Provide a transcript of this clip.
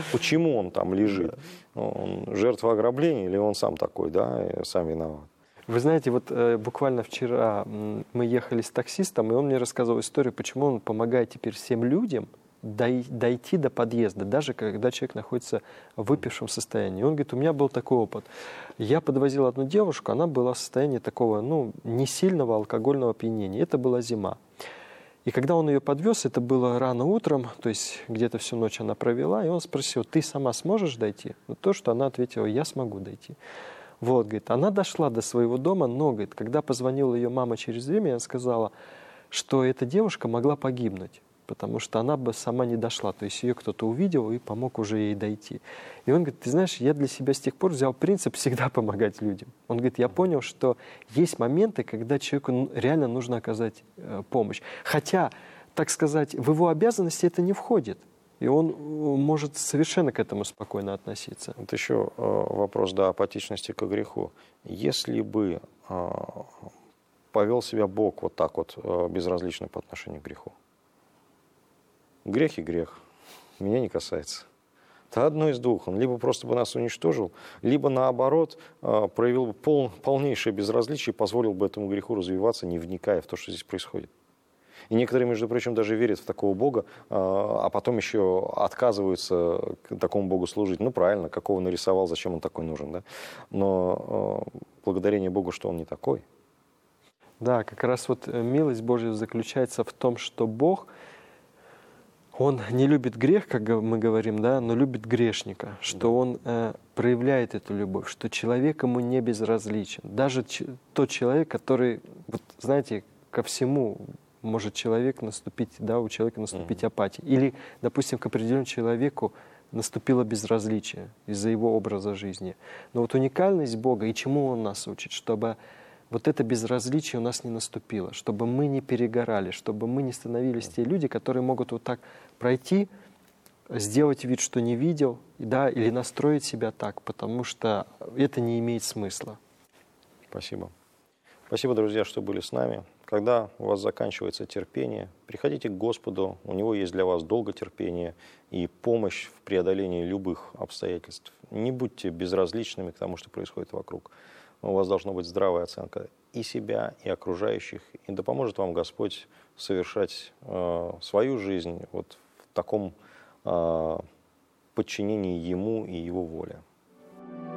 почему он там лежит. Он жертва ограбления или он сам такой, да, и сам виноват. Вы знаете, вот буквально вчера мы ехали с таксистом, и он мне рассказывал историю, почему он помогает теперь всем людям дойти до подъезда, даже когда человек находится в выпившем состоянии. Он говорит, у меня был такой опыт. Я подвозил одну девушку, она была в состоянии такого, не сильного алкогольного опьянения. Это была зима. И когда он ее подвез, это было рано утром, то есть где-то всю ночь она провела, и он спросил, ты сама сможешь дойти? Вот то, что она ответила, я смогу дойти. Вот, говорит, она дошла до своего дома, но, говорит, когда позвонила ее мама через время, она сказала, что эта девушка могла погибнуть, потому что она бы сама не дошла, то есть ее кто-то увидел и помог уже ей дойти. И он говорит, ты знаешь, я для себя с тех пор взял принцип всегда помогать людям. Он говорит, я понял, что есть моменты, когда человеку реально нужно оказать помощь. Хотя, так сказать, в его обязанности это не входит. И он может совершенно к этому спокойно относиться. Это еще вопрос, да, апатичности к греху. Если бы повел себя Бог вот так вот, безразлично по отношению к греху. Грех и грех. Меня не касается. Это одно из двух. Он либо просто бы нас уничтожил, либо наоборот проявил бы полнейшее безразличие и позволил бы этому греху развиваться, не вникая в то, что здесь происходит. И некоторые, между прочим, даже верят в такого Бога, а потом еще отказываются такому Богу служить. Ну, правильно, какого нарисовал, зачем он такой нужен, да? Но благодарение Богу, что он не такой. Да, как раз вот милость Божья заключается в том, что Бог, Он не любит грех, как мы говорим, да, но любит грешника, что Он проявляет эту любовь, что человек ему не безразличен. Даже тот человек, который, вот, знаете, ко всему может человек наступить, да, у человека наступить апатия. Или, допустим, к определенному человеку наступило безразличие из-за его образа жизни. Но вот уникальность Бога и чему Он нас учит, чтобы вот это безразличие у нас не наступило, чтобы мы не перегорали, чтобы мы не становились те люди, которые могут вот так пройти, сделать вид, что не видел, да, или настроить себя так, потому что это не имеет смысла. Спасибо. Спасибо, друзья, что были с нами. Когда у вас заканчивается терпение, приходите к Господу, у Него есть для вас долготерпение и помощь в преодолении любых обстоятельств. Не будьте безразличными к тому, что происходит вокруг. У вас должна быть здравая оценка и себя, и окружающих. И да поможет вам Господь совершать свою жизнь вот в таком подчинении Ему и Его воле.